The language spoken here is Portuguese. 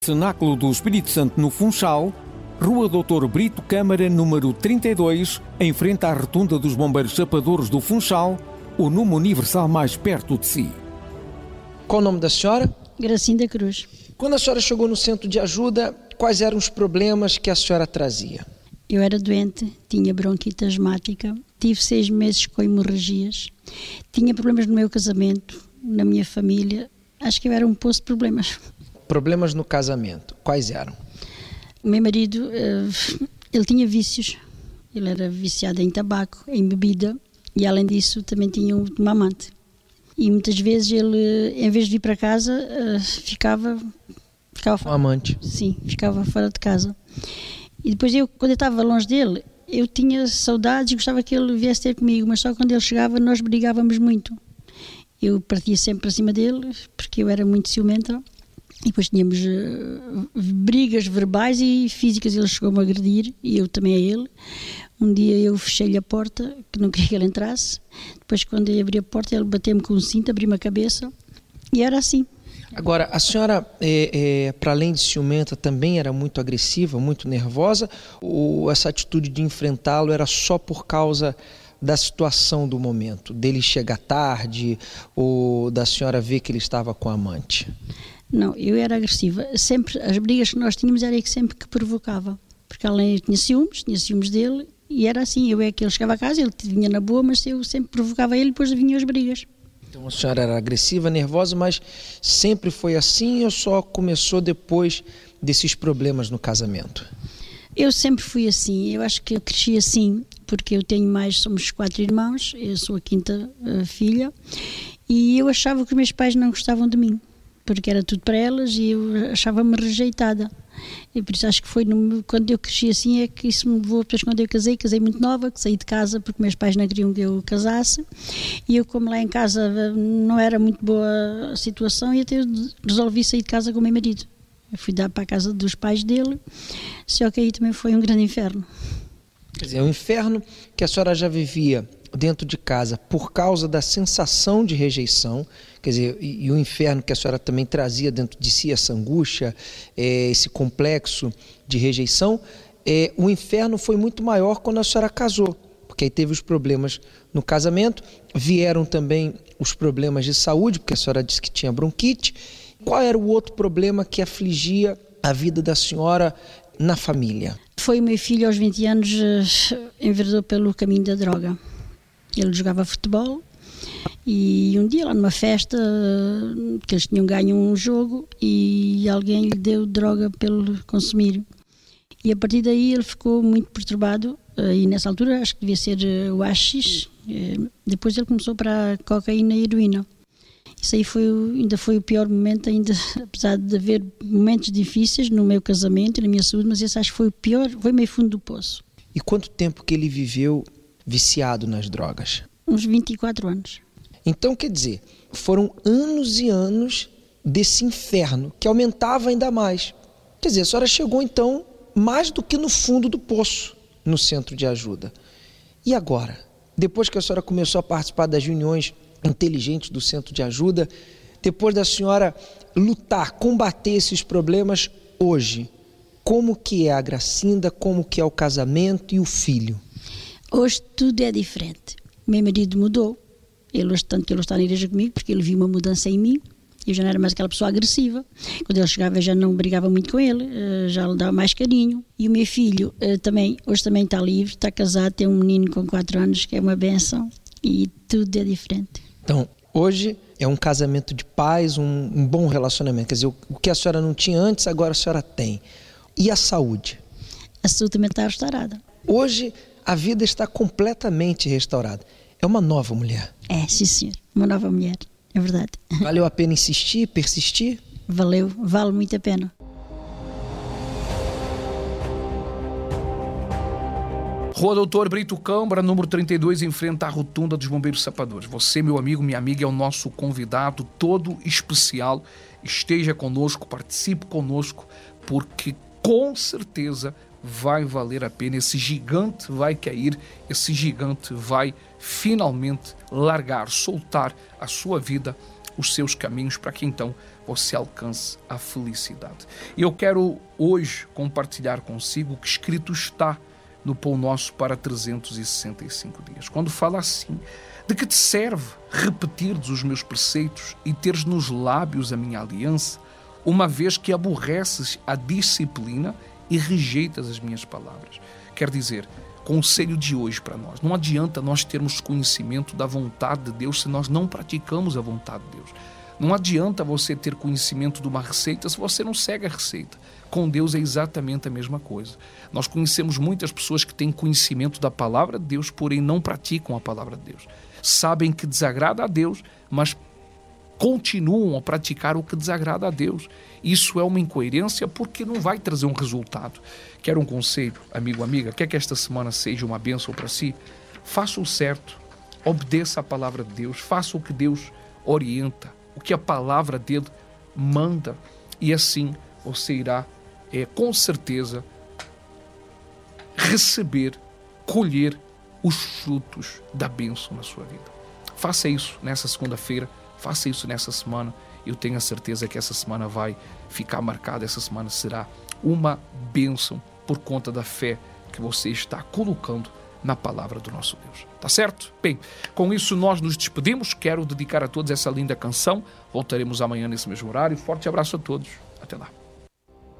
Cenáculo do Espírito Santo no Funchal, Rua Doutor Brito Câmara, número 32, em frente à rotunda dos Bombeiros Sapadores do Funchal, o número universal mais perto de si. Qual o nome da senhora? Gracinda Cruz. Quando a senhora chegou no centro de ajuda, quais eram os problemas que a senhora trazia? Eu era doente, tinha bronquite asmática, tive 6 meses com hemorragias, tinha problemas no meu casamento, na minha família, acho que eu era um poço de problemas. Problemas no casamento, quais eram? O meu marido, ele tinha vícios, ele era viciado em tabaco, em bebida e além disso também tinha uma amante. E muitas vezes ele, em vez de vir para casa, ficava fora. Um amante? Sim, ficava fora de casa. E depois quando eu estava longe dele, eu tinha saudades e gostava que ele viesse ter comigo, mas só quando ele chegava nós brigávamos muito. Eu partia sempre para cima dele, porque eu era muito ciumenta. E depois tínhamos brigas verbais e físicas, ele chegou-me a agredir e eu também a ele. Um dia eu fechei-lhe a porta, que não queria que ele entrasse. Depois quando eu abri a porta ele bateu-me com um cinto, abriu-me a cabeça e era assim. Agora, a senhora, para além de ciumenta, também era muito agressiva, muito nervosa? Ou essa atitude de enfrentá-lo era só por causa da situação do momento? Dele chegar tarde ou da senhora ver que ele estava com a amante? Não, eu era agressiva. Sempre, as brigas que nós tínhamos era sempre que provocava. Porque além tinha ciúmes dele e era assim. Eu é que ele chegava a casa, ele vinha na boa, mas eu sempre provocava ele e depois vinham as brigas. Então a senhora era agressiva, nervosa, mas sempre foi assim ou só começou depois desses problemas no casamento? Eu sempre fui assim. Eu acho que eu cresci assim, porque somos 4 irmãos, eu sou a 5ª filha e eu achava que os meus pais não gostavam de mim. Porque era tudo para elas e eu achava-me rejeitada. E por isso acho que foi quando eu cresci assim é que isso me levou. Depois quando eu casei muito nova, que saí de casa porque meus pais não queriam que eu casasse. E eu, como lá em casa não era muito boa a situação, e até eu resolvi sair de casa com o meu marido. Eu fui dar para a casa dos pais dele, só que aí também foi um grande inferno. Quer dizer, o inferno que a senhora já vivia dentro de casa por causa da sensação de rejeição, quer dizer, e o inferno que a senhora também trazia dentro de si, essa angústia, esse complexo de rejeição, o inferno foi muito maior quando a senhora casou, porque aí teve os problemas no casamento, vieram também os problemas de saúde, porque a senhora disse que tinha bronquite. Qual era o outro problema que afligia a vida da senhora na família? Foi o meu filho aos 20 anos enveredou pelo caminho da droga. Ele jogava futebol e um dia lá numa festa que eles tinham ganho um jogo e alguém lhe deu droga para ele consumir. E a partir daí ele ficou muito perturbado e nessa altura acho que devia ser o AX. Depois ele começou para a cocaína e heroína. Isso aí ainda foi o pior momento, ainda, apesar de haver momentos difíceis no meu casamento e na minha saúde, mas esse acho que foi o pior, foi meio fundo do poço. E quanto tempo que ele viveu viciado nas drogas? Uns 24 anos. Então, quer dizer, foram anos e anos desse inferno, que aumentava ainda mais. Quer dizer, a senhora chegou então mais do que no fundo do poço, no centro de ajuda. E agora? Depois que a senhora começou a participar das reuniões inteligentes do centro de ajuda, depois da senhora lutar, combater esses problemas hoje, como que é a Gracinda, como que é o casamento e o filho? Hoje tudo é diferente. Meu marido mudou. Tanto que ele está na igreja comigo, porque ele viu uma mudança em mim. Eu já não era mais aquela pessoa agressiva. Quando ele chegava eu já não brigava muito com ele, já lhe dava mais carinho. E o meu filho hoje também está livre, está casado, tem um menino com 4 anos, que é uma bênção. E tudo é diferente. Então, hoje é um casamento de paz, um bom relacionamento. Quer dizer, o que a senhora não tinha antes, agora a senhora tem. E a saúde? A saúde também está restaurada. Hoje a vida está completamente restaurada. É uma nova mulher. É, sim senhor, uma nova mulher, é verdade. Valeu a pena insistir, persistir? Vale muito a pena. Rua Doutor Brito Câmara, número 32, em frente à rotunda dos Bombeiros Sapadores. Você, meu amigo, minha amiga, é o nosso convidado todo especial. Esteja conosco, participe conosco, porque com certeza vai valer a pena. Esse gigante vai cair, esse gigante vai finalmente largar, soltar a sua vida os seus caminhos, para que então você alcance a felicidade. E eu quero hoje compartilhar consigo o que escrito está no Pão Nosso para 365 dias. Quando fala assim: de que te serve repetir-te os meus preceitos e teres nos lábios a minha aliança, uma vez que aborreces a disciplina e rejeitas as minhas palavras? Quer dizer, conselho de hoje para nós: não adianta nós termos conhecimento da vontade de Deus se nós não praticamos a vontade de Deus. Não adianta você ter conhecimento de uma receita se você não segue a receita. Com Deus é exatamente a mesma coisa. Nós conhecemos muitas pessoas que têm conhecimento da palavra de Deus, porém não praticam a palavra de Deus. Sabem que desagrada a Deus, mas continuam a praticar o que desagrada a Deus. Isso é uma incoerência, porque não vai trazer um resultado. Quer um conselho, amigo, amiga? Quer que esta semana seja uma bênção para si? Faça o certo, obedeça a palavra de Deus, faça o que Deus orienta, o que a palavra dele manda, e assim você irá, com certeza, receber, colher os frutos da bênção na sua vida. Faça isso nessa segunda-feira, faça isso nessa semana. Eu tenho a certeza que essa semana vai ficar marcada, essa semana será uma bênção por conta da fé que você está colocando na palavra do nosso Deus. Tá certo? Bem, com isso nós nos despedimos. Quero dedicar a todos essa linda canção. Voltaremos amanhã nesse mesmo horário. Forte abraço a todos. Até lá.